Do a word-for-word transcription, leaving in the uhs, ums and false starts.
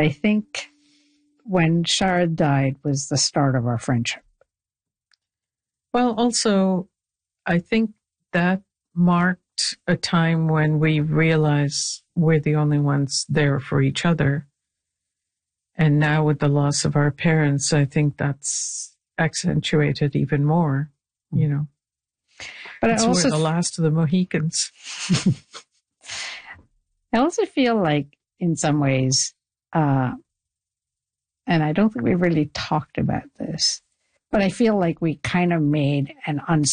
I think when Shard died was the start of our friendship. Well, also, I think that marked a time when we realized we're the only ones there for each other. And now with the loss of our parents, I think that's accentuated even more, you know. But it's I also, we're the last of the Mohicans. I also feel like in some ways, uh, and I don't think we really talked about this, but I feel like we kind of made an unspoken